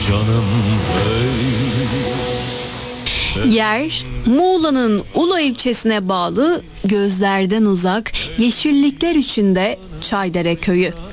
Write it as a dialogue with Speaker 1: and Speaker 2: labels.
Speaker 1: canım
Speaker 2: Yer, Muğla'nın Ula ilçesine bağlı, gözlerden uzak, yeşillikler içinde Çaydere köyü.